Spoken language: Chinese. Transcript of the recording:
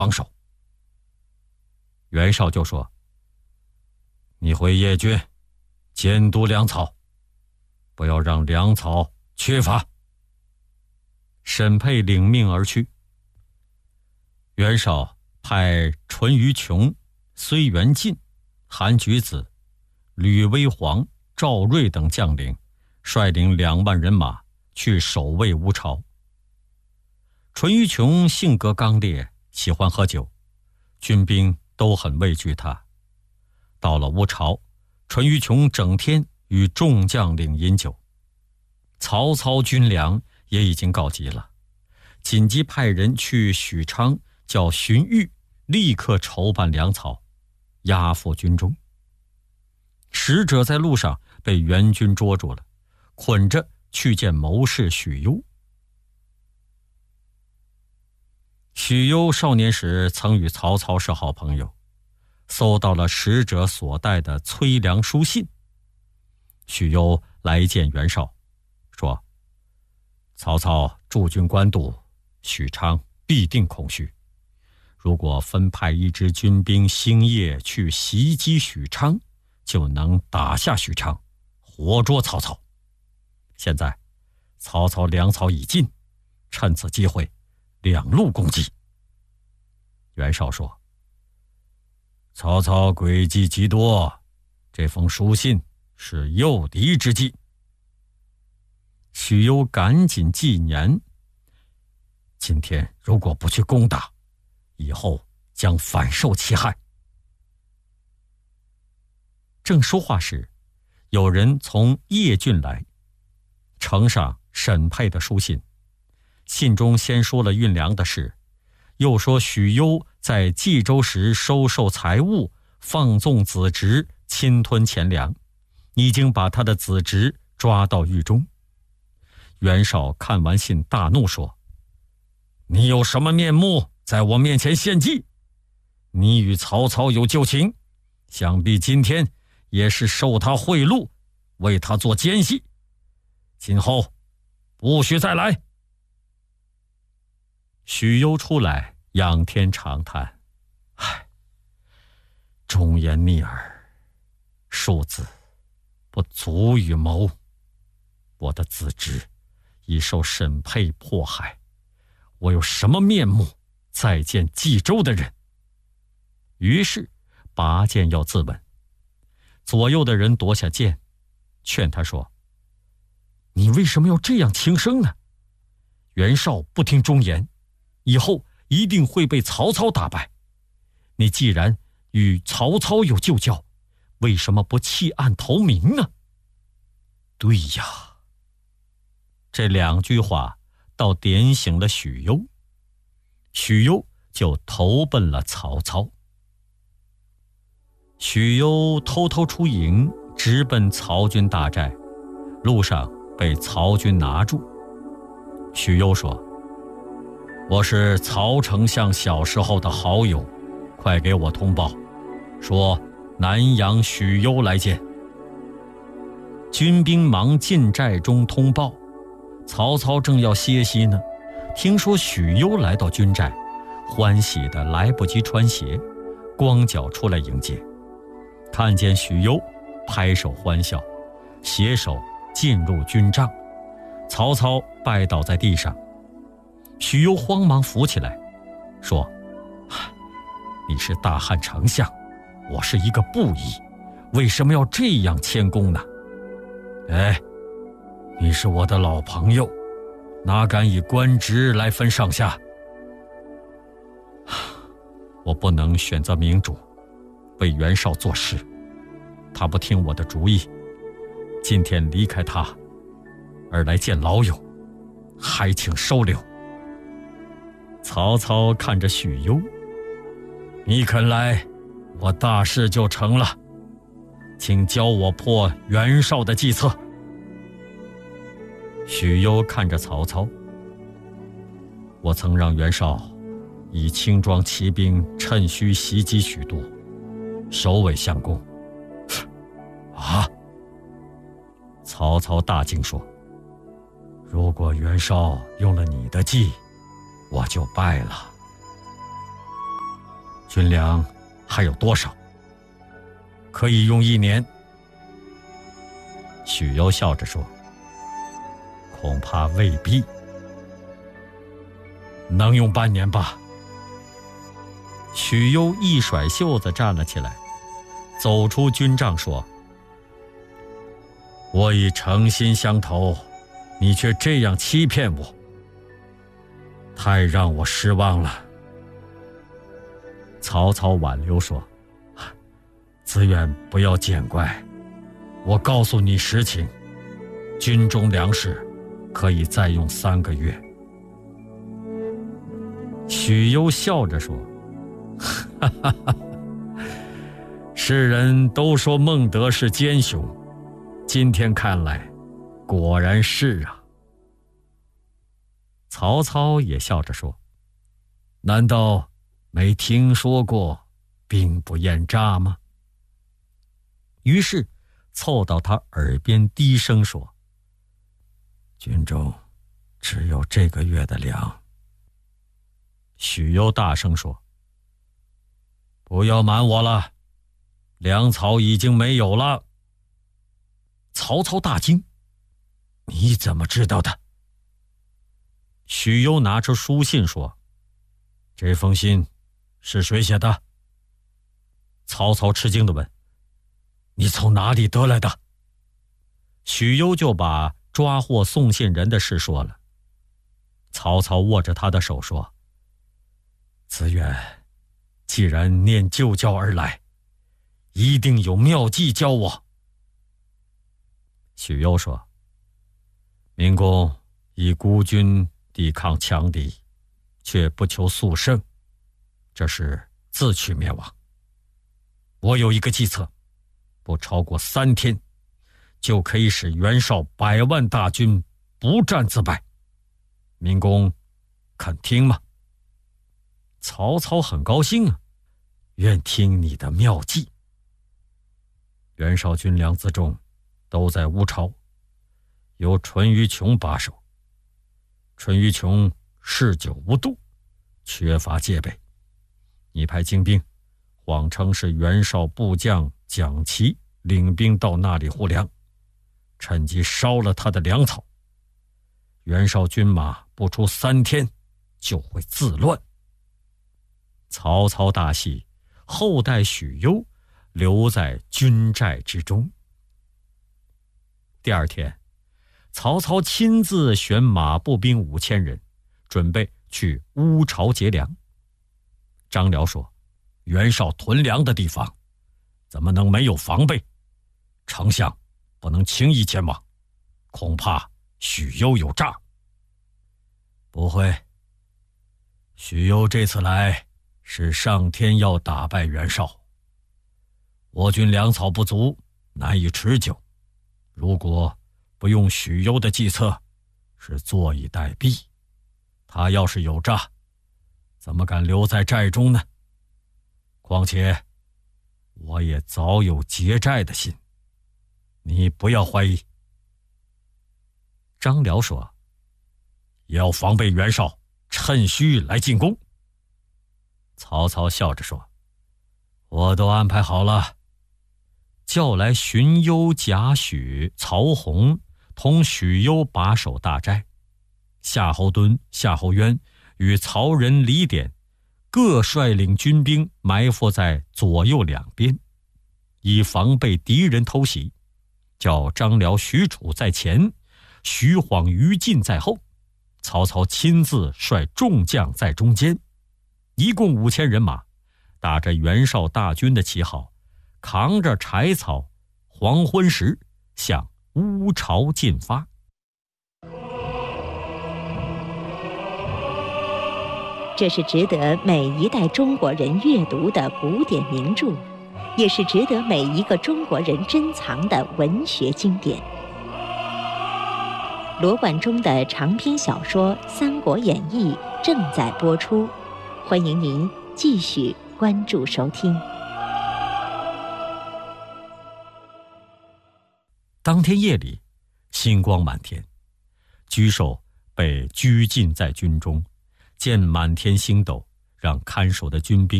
帮手。袁绍就说：你回邺郡监督粮草，不要让粮草缺乏。沈沛领命而去。袁绍派淳于琼、睢元进、韩举子、吕威煌、赵睿等将领率领2万人马去守卫乌巢。淳于琼性格刚烈，喜欢喝酒，军兵都很畏惧他。到了乌巢，淳于琼整天与众将领饮酒。曹操军粮也已经告急了，紧急派人去许昌，叫荀彧立刻筹办粮草，押赴军中。使者在路上被援军捉住了，捆着去见谋士许攸。许攸少年时曾与曹操是好朋友，搜到了使者所带的催粮书信。许攸来见袁绍，说：曹操驻军官渡，许昌必定空虚，如果分派一支军兵星夜去袭击许昌，就能打下许昌，活捉曹操。现在曹操粮草已尽，趁此机会2路攻击。袁绍说：曹操诡计极多，这封书信是诱敌之计。许攸赶紧进言：今天如果不去攻打，以后将反受其害。正说话时，有人从邺郡来，呈上沈沛的书信。信中先说了运粮的事，又说许攸在冀州时收受财物，放纵子侄，侵吞钱粮，已经把他的子侄抓到狱中。袁绍看完信大怒，说：你有什么面目在我面前献计？你与曹操有旧情，想必今天也是受他贿赂，为他做奸细，今后不许再来。许攸出来仰天长叹：唉，忠言逆耳，庶子不足与谋。我的子侄已受沈沛迫害，我有什么面目再见冀州的人？于是拔剑要自刎。左右的人夺下剑，劝他说：你为什么要这样轻生呢？袁绍不听忠言，以后一定会被曹操打败。你既然与曹操有旧交，为什么不弃暗投明呢？对呀，这2句话倒点醒了许攸，许攸就投奔了曹操。许攸偷偷出营，直奔曹军大寨，路上被曹军拿住。许攸说：我是曹丞相小时候的好友，快给我通报，说南阳许攸来见。军兵忙进寨中通报，曹操正要歇息呢，听说许攸来到军寨，欢喜的来不及穿鞋，光脚出来迎接。看见许攸，拍手欢笑，携手进入军帐。曹操拜倒在地上，许攸慌忙扶起来，说：你是大汉丞相，我是一个布衣，为什么要这样谦恭呢？哎，你是我的老朋友，哪敢以官职来分上下？我不能选择明主，为袁绍做事，他不听我的主意，今天离开他，而来见老友，还请收留。曹操看着许攸：你肯来，我大事就成了，请教我破袁绍的计策。许攸看着曹操：我曾让袁绍以轻装骑兵趁虚袭击许都，首尾相攻。啊！曹操大惊说：如果袁绍用了你的计，我就败了。 军粮还有多少？可以用1年。许攸笑着说：恐怕未必，能用半年吧。许攸一甩袖子站了起来，走出军帐说：我已诚心相投，你却这样欺骗我，太让我失望了。曹操挽留说：子远不要见怪，我告诉你实情，军中粮食可以再用3个月。许攸笑着说：哈哈哈，世人都说孟德是奸雄，今天看来果然是啊。曹操也笑着说：难道没听说过兵不厌诈吗？于是凑到他耳边低声说：军中只有这个月的粮。许攸大声说：不要瞒我了，粮草已经没有了。曹操大惊：你怎么知道的？许攸拿出书信说：这封信是谁写的？曹操吃惊地问：你从哪里得来的？许攸就把抓获送信人的事说了。曹操握着他的手说：子远既然念旧教而来，一定有妙计教我。许攸说：明公以孤军抵抗强敌，却不求速胜，这是自取灭亡。我有一个计策，不超过3天，就可以使袁绍100万大军不战自败。明公肯听吗？曹操很高兴啊，愿听你的妙计。袁绍军粮辎重都在乌巢，由淳于琼把守。淳于琼嗜酒无度，缺乏戒备。你派精兵谎称是袁绍部将蒋齐领兵到那里护粮，趁机烧了他的粮草。袁绍军马不出3天就会自乱。曹操大喜，后代许攸留在军寨之中。第2天，曹操亲自选马步兵5000人，准备去乌巢劫粮。张辽说：袁绍屯粮的地方怎么能没有防备？丞相不能轻易前往，恐怕许攸有诈。不会，许攸这次来是上天要打败袁绍。我军粮草不足，难以持久，如果不用许攸的计策，是坐以待毙。他要是有诈，怎么敢留在寨中呢？况且我也早有结寨的心，你不要怀疑。张辽说：要防备袁绍趁虚来进攻。曹操笑着说：我都安排好了。叫来荀攸、贾诩、曹洪，同许攸把守大寨。夏侯惇、夏侯渊与曹仁、李典各率领军兵埋伏在左右两边，以防备敌人偷袭。叫张辽、许褚在前，徐晃、于禁在后，曹操亲自率众将在中间，一共5000人马，打着袁绍大军的旗号，扛着柴草，黄昏时向乌巢进发。 这是值得每一代中国人阅读的古典名著，也是值得每一个中国人珍藏的文学经典。罗贯中的长篇小说《三国演义》正在播出，欢迎您继续关注收听。 当天夜里，星光满天，沮授被拘禁在军中，见满天星斗，让看守的军兵